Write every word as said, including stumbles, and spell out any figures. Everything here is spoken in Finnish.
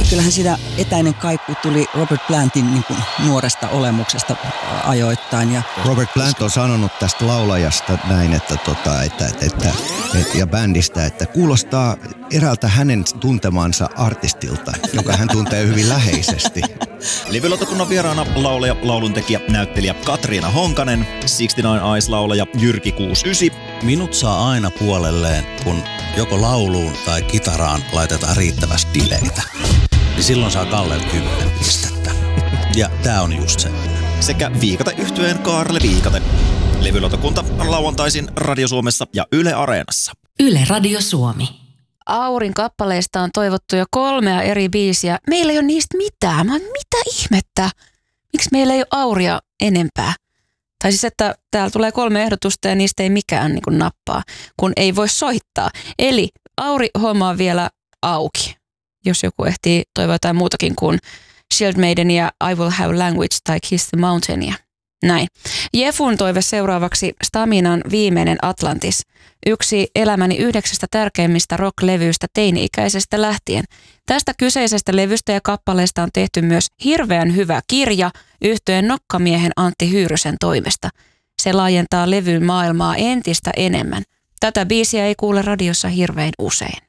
kyllähän sitä etäinen kaiku tuli Robert Plantin niin kuin nuoresta olemuksesta ajoittain. Ja Robert Plant on sanonut tästä laulajasta näin, että, tota, että, että, että, että, ja bändistä, että kuulostaa eräältä hänen tuntemansa artistilta, joka hän tuntee hyvin läheisesti. Levylautakunnan vieraana laulaja, lauluntekijä, näyttelijä Katriina Honkanen, kuusikymmentäyhdeksän Eyes-laulaja Jyrki kuusikymmentäyhdeksän. Minut saa aina puolelleen, kun joko lauluun tai kitaraan laitetaan riittävästi dileitä. Niin silloin saa Kallel kymmenen pistettä. Ja tää on just se. Sekä Viikate-yhtyeen Kaarle Viikate. Levylautakunta lauantaisin Radio Suomessa ja Yle Areenassa. Yle Radio Suomi. Aurin kappaleista on toivottu jo kolmea eri biisiä. Meillä ei ole niistä mitään. Mä oon, mitä ihmettä? Miksi meillä ei ole Auria enempää? Tai siis, että täällä tulee kolme ehdotusta ja niistä ei mikään niin kuin nappaa, kun ei voi soittaa. Eli Auri-homma on vielä auki, jos joku ehtii toivoa jotain muutakin kuin Shield Maidenia, I Will Have Language tai Kiss the Mountainia. Näin. Jefun toive seuraavaksi Staminan viimeinen Atlantis. Yksi elämäni yhdeksästä tärkeimmistä rock-levyistä teini-ikäisestä lähtien. Tästä kyseisestä levystä ja kappaleesta on tehty myös hirveän hyvä kirja yhtyeen nokkamiehen Antti Hyyrysen toimesta. Se laajentaa levyn maailmaa entistä enemmän. Tätä biisiä ei kuule radiossa hirveän usein.